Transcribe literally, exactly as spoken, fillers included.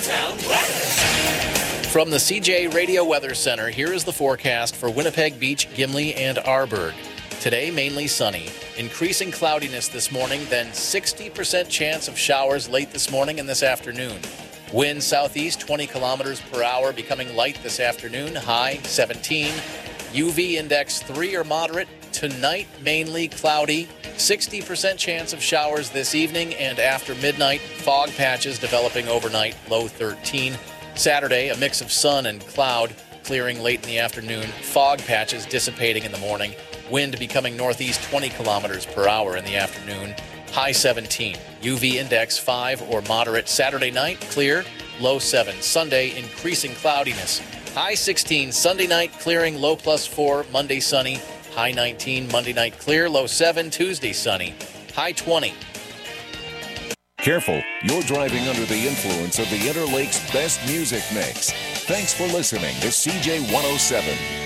From the C J Radio Weather Center, here is the forecast for Winnipeg Beach, Gimli, and Arborg. Today, mainly sunny. Increasing cloudiness this morning, then sixty percent chance of showers late this morning and this afternoon. Wind southeast twenty kilometers per hour, becoming light this afternoon, high seventeen. U V index three or moderate. Tonight, mainly cloudy. sixty percent chance of showers this evening, and after midnight, fog patches developing overnight, low thirteen. Saturday, a mix of sun and cloud, clearing late in the afternoon. Fog patches dissipating in the morning. Wind becoming northeast twenty kilometers per hour in the afternoon. High seventeen. U V index five or moderate. Saturday night, clear, low seven. Sunday, increasing cloudiness. High sixteen. Sunday night, clearing, low plus four. Monday, sunny. High nineteen. Monday night, clear, low seven. Tuesday, sunny. High twenty. Careful, you're driving under the influence of the Interlake's best music mix. Thanks for listening to C J one oh seven.